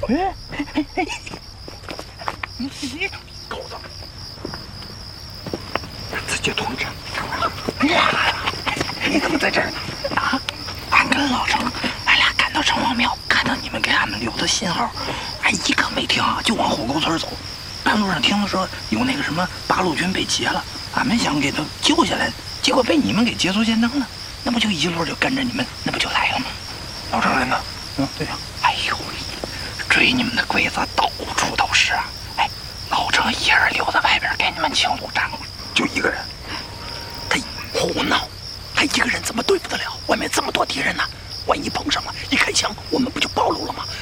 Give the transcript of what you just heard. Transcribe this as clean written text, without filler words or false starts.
哎，你狗子，直接同志，你怎么在这儿呢？啊，俺跟老程，俺俩赶到城隍庙，看到你们给俺们留的信号，俺一个没听啊，就往虎沟村走。半路上听他说有那个什么八路军被劫了，俺们想给他救下来，结果被你们给捷足先登了，那不就一路就跟着你们，那不就来了吗？ 老程人呢？ 对呀。哎呦，追你们的鬼子到处都是啊！哎，老程一人留在外边给你们清路站了， 就一个人。 他胡闹，他一个人怎么对付得了？外面这么多敌人呢，万一碰上了，一开枪，我们不就暴露了吗？